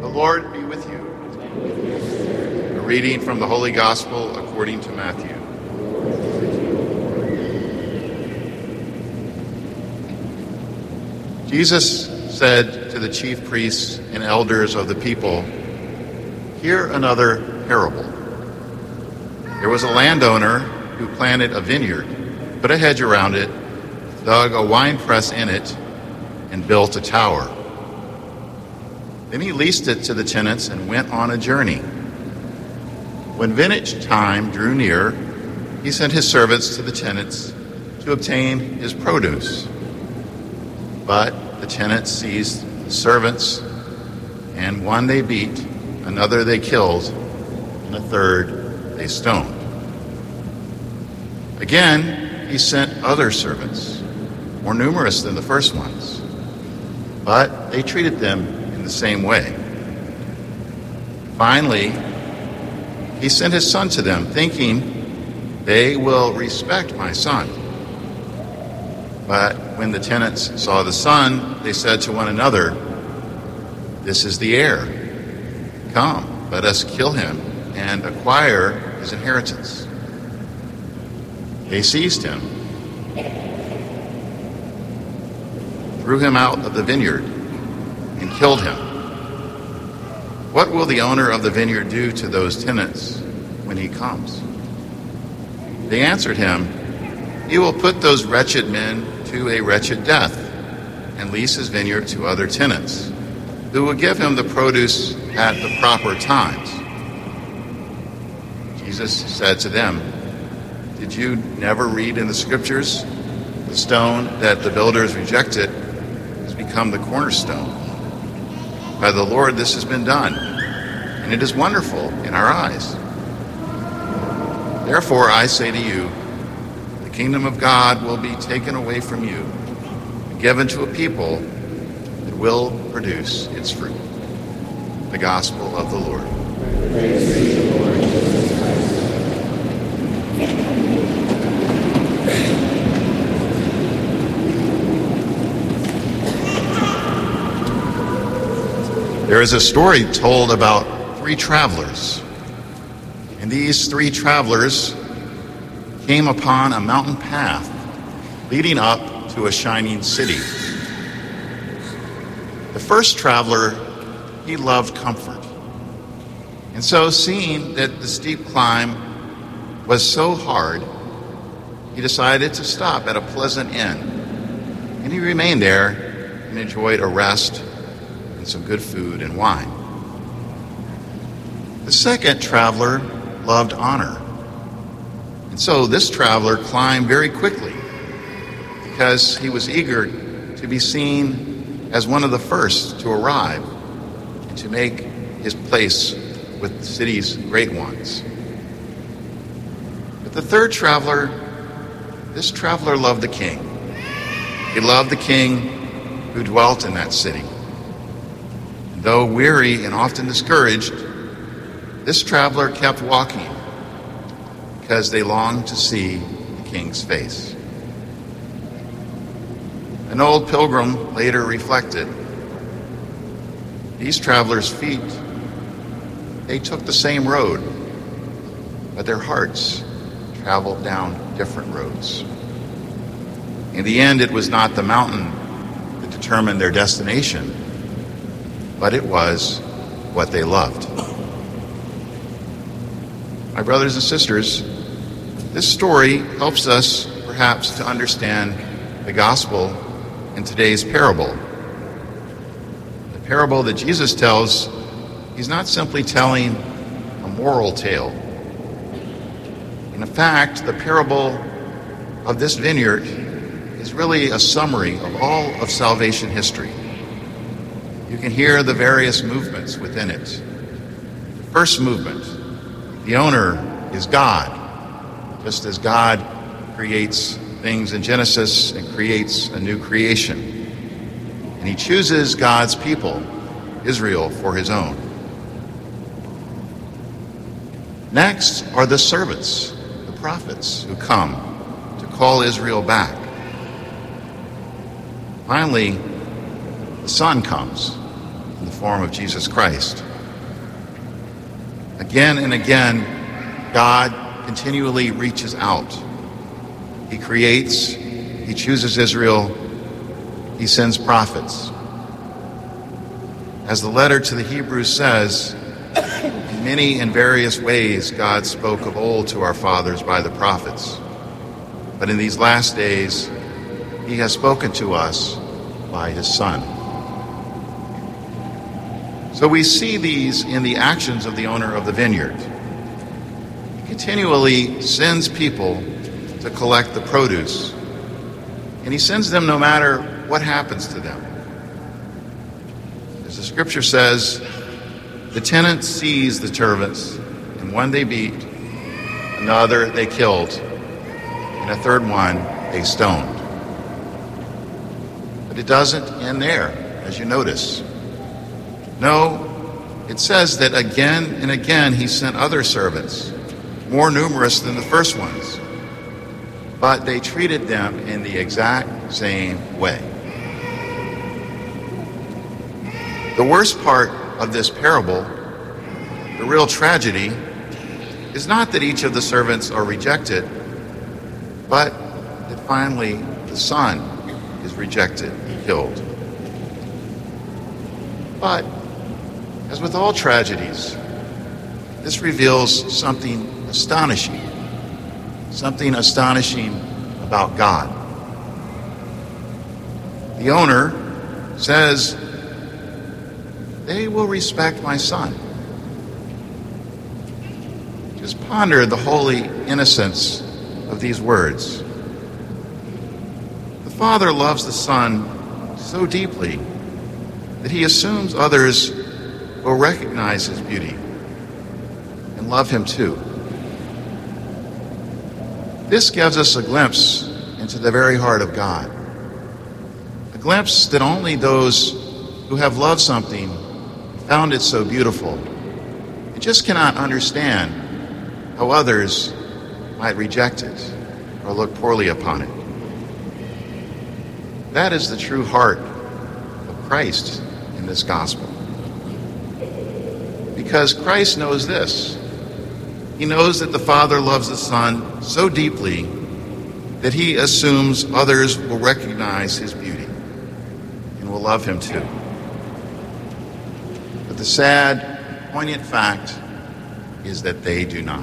Lord be with you. A reading from the Holy Gospel according to Matthew. Jesus said to the chief priests and elders of the people, "Hear another parable. There was a landowner who planted a vineyard, put a hedge around it, dug a winepress in it, and built a tower. Then he leased it to the tenants and went on a journey. When vintage time drew near, he sent his servants to the tenants to obtain his produce. But the tenants seized the servants, and one they beat, another they killed, and a third they stoned. Again, he sent other servants, more numerous than the first ones, but they treated them in the same way. Finally, he sent his son to them, thinking, 'They will respect my son.' But when the tenants saw the son, they said to one another, 'This is the heir. Come, let us kill him and acquire his inheritance.' They seized him, threw him out of the vineyard, and killed him. What will the owner of the vineyard do to those tenants when he comes?" They answered him, "He will put those wretched men to a wretched death and lease his vineyard to other tenants, who will give him the produce at the proper times." Jesus said to them, "Did you never read in the scriptures, 'The stone that the builders rejected has become the cornerstone'? By the Lord this has been done, and it is wonderful in our eyes. Therefore I say to you, the kingdom of God will be taken away from you and given to a people that will produce its fruit." The Gospel of the Lord. Praise be to the Lord Jesus Christ. There is a story told about three travelers. And these three travelers came upon a mountain path leading up to a shining city. The first traveler, he loved comfort. And so, seeing that the steep climb was so hard, he decided to stop at a pleasant inn. And he remained there and enjoyed a rest and some good food and wine. The second traveler loved honor. And so this traveler climbed very quickly because he was eager to be seen as one of the first to arrive and to make his place with the city's great ones. But the third traveler, this traveler loved the king. He loved the king who dwelt in that city. And though weary and often discouraged, this traveler kept walking because they longed to see the king's face. An old pilgrim later reflected, these travelers' feet, they took the same road, but their hearts traveled down different roads. In the end, it was not the mountain that determined their destination, but it was what they loved. My brothers and sisters, this story helps us perhaps to understand the gospel in today's parable. The parable that Jesus tells, he's not simply telling a moral tale. In fact, the parable of this vineyard is really a summary of all of salvation history. You can hear the various movements within it. The first movement, the owner is God. Just as God creates things in Genesis and creates a new creation. And he chooses God's people, Israel, for his own. Next are the servants, the prophets, who come to call Israel back. Finally, the Son comes in the form of Jesus Christ. Again and again, God continually reaches out. He creates, he chooses Israel, he sends prophets. As the letter to the Hebrews says, in many and various ways God spoke of old to our fathers by the prophets. But in these last days, he has spoken to us by his Son. So we see these in the actions of the owner of the vineyard. He continually sends people to collect the produce, and he sends them no matter what happens to them. As the scripture says, the tenant seized the servants, and one they beat, another they killed, and a third one they stoned. But it doesn't end there, as you notice. No, it says that again and again he sent other servants, more numerous than the first ones, but they treated them in the exact same way. The worst part of this parable, the real tragedy, is not that each of the servants are rejected, but that finally the son is rejected and killed. But, as with all tragedies, this reveals something astonishing about God. The owner says, "They will respect my son." Just ponder the holy innocence of these words. The Father loves the Son so deeply that he assumes others will recognize his beauty and love him too. This gives us a glimpse into the very heart of God, a glimpse that only those who have loved something, found it so beautiful, and just cannot understand how others might reject it or look poorly upon it. That is the true heart of Christ in this gospel. Because Christ knows this. He knows that the Father loves the Son so deeply that he assumes others will recognize his beauty and will love him too. But the sad, poignant fact is that they do not.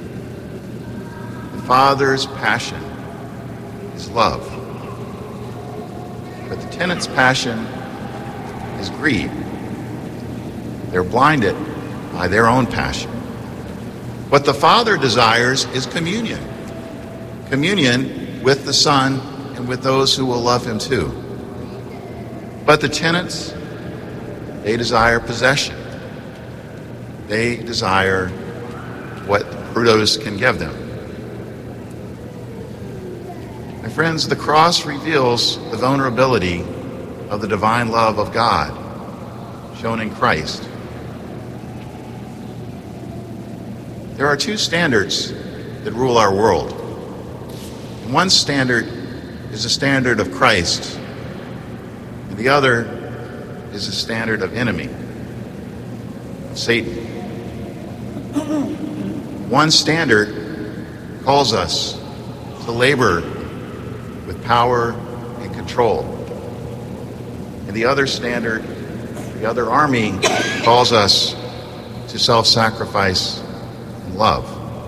The Father's passion is love. But the tenant's passion is greed. They're blinded by their own passion. What the Father desires is communion. Communion with the Son and with those who will love him too. But the tenants, they desire possession. They desire what produce can give them. My friends, the cross reveals the vulnerability of the divine love of God shown in Christ. There are two standards that rule our world. One standard is the standard of Christ, and the other is the standard of enemy, of Satan. One standard calls us to labor with power and control, and the other standard, the other army, calls us to self-sacrifice and love.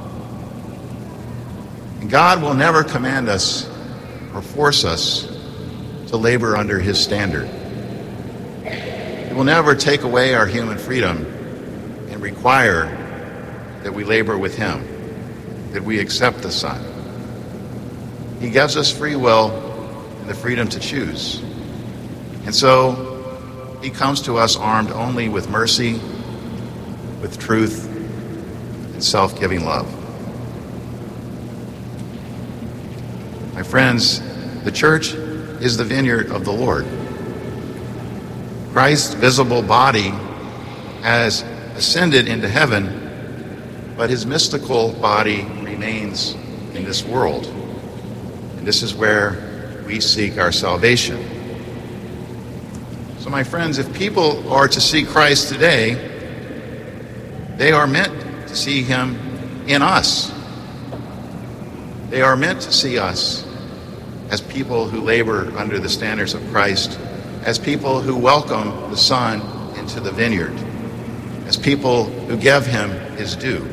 And God will never command us or force us to labor under his standard. He will never take away our human freedom and require that we labor with him, that we accept the Son. He gives us free will and the freedom to choose. And so he comes to us armed only with mercy, with truth, and self-giving love. My friends, the church is the vineyard of the Lord. Christ's visible body has ascended into heaven, but his mystical body remains in this world. And this is where we seek our salvation. So, my friends, if people are to see Christ today, they are meant to see him in us. They are meant to see us as people who labor under the standards of Christ, as people who welcome the Son into the vineyard, as people who give him his due.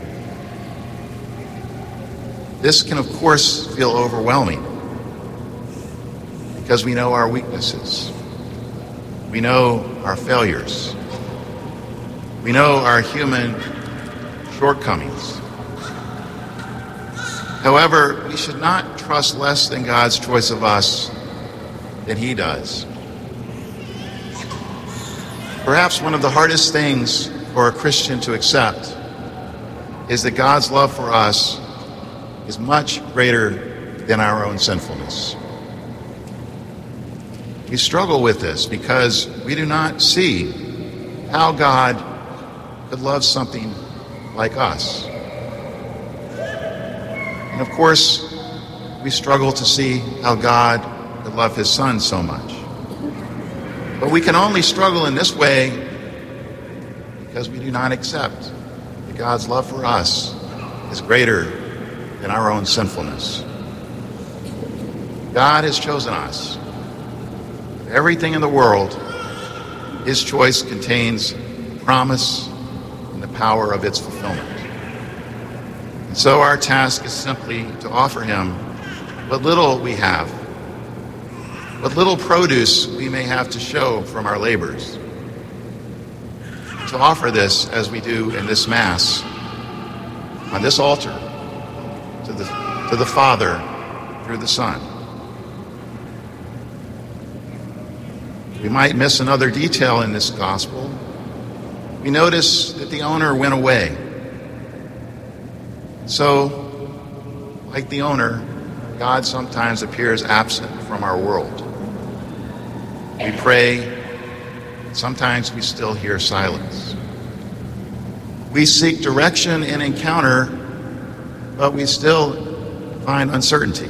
This can, of course, feel overwhelming because we know our weaknesses. We know our failures. We know our human shortcomings. However, we should not trust less than God's choice of us than he does. Perhaps one of the hardest things for a Christian to accept is that God's love for us is much greater than our own sinfulness. We struggle with this because we do not see how God could love something like us. And of course, we struggle to see how God could love his Son so much. But we can only struggle in this way because we do not accept that God's love for us is greater than our own sinfulness. God has chosen us. Everything in the world, his choice contains promise and the power of its fulfillment. And so our task is simply to offer him what little we have, what little produce we may have to show from our labors. To offer this as we do in this Mass, on this altar, to the Father through the Son. We might miss another detail in this gospel. We notice that the owner went away. So, like the owner, God sometimes appears absent from our world. We pray, sometimes we still hear silence. We seek direction and encounter, but we still find uncertainty.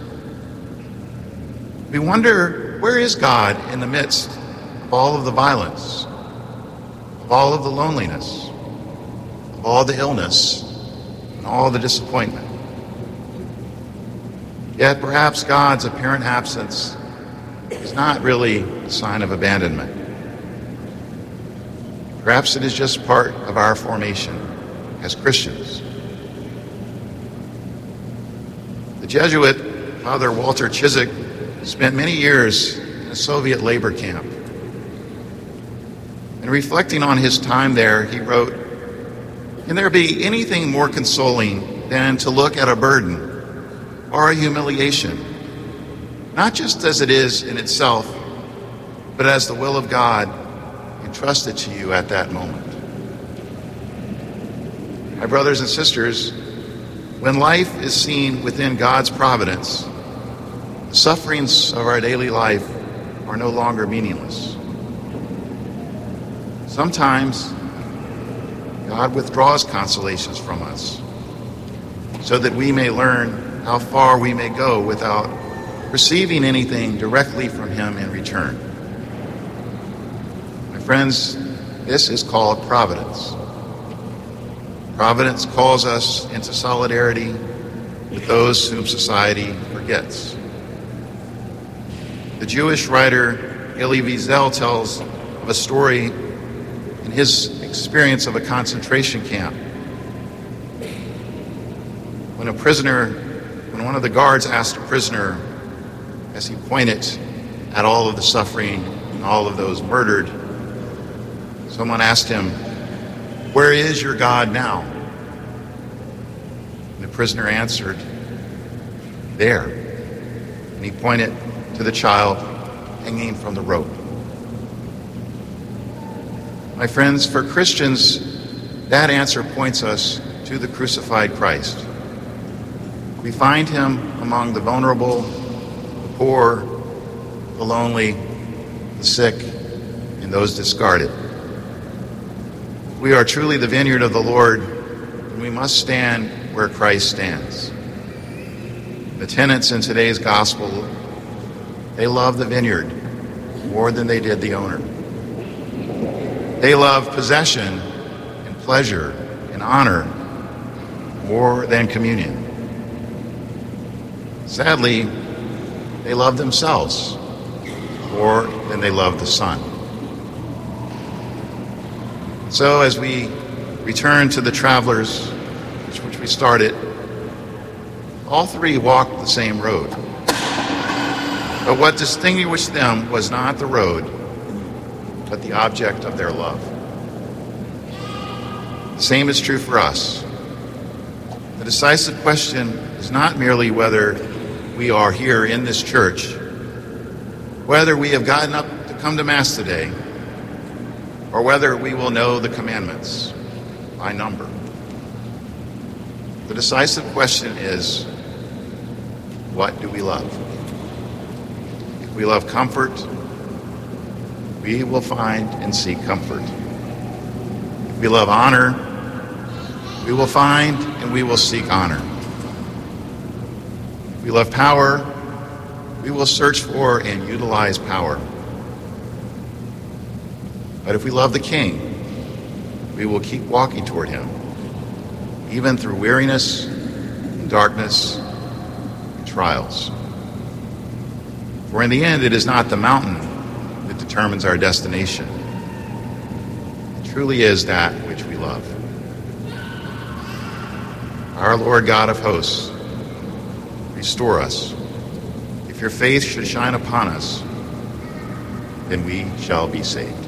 We wonder, where is God in the midst of all of the violence, of all of the loneliness, of all the illness, and all the disappointment? Yet perhaps God's apparent absence is not really a sign of abandonment. Perhaps it is just part of our formation as Christians. The Jesuit Father Walter Ciszek spent many years in a Soviet labor camp. And reflecting on his time there, he wrote, "Can there be anything more consoling than to look at a burden or a humiliation, not just as it is in itself, but as the will of God entrusted to you at that moment?" My brothers and sisters, when life is seen within God's providence, the sufferings of our daily life are no longer meaningless. Sometimes God withdraws consolations from us so that we may learn how far we may go without receiving anything directly from him in return. My friends, this is called providence. Providence calls us into solidarity with those whom society forgets. The Jewish writer Elie Wiesel tells of a story in his experience of a concentration camp. When one of the guards asked a prisoner, as he pointed at all of the suffering and all of those murdered, someone asked him, "Where is your God now?" And the prisoner answered, "There." And he pointed to the child hanging from the rope. My friends, for Christians, that answer points us to the crucified Christ. We find him among the vulnerable, the poor, the lonely, the sick, and those discarded. We are truly the vineyard of the Lord, and we must stand where Christ stands. The tenants in today's gospel, they love the vineyard, more than they did the owner. They loved possession and pleasure and honor more than communion. Sadly, they loved themselves more than they loved the Son. So as we return to the travelers, which we started, all three walked the same road. But what distinguished them was not the road, but the object of their love. The same is true for us. The decisive question is not merely whether we are here in this church, whether we have gotten up to come to Mass today, or whether we will know the commandments by number. The decisive question is, what do we love? If we love comfort, we will find and seek comfort. If we love honor, we will find and we will seek honor. If we love power, we will search for and utilize power. But if we love the King, we will keep walking toward him, even through weariness and darkness and trials. For in the end, it is not the mountain that determines our destination. It truly is that which we love. Our Lord God of hosts, restore us. If your faith should shine upon us, then we shall be saved.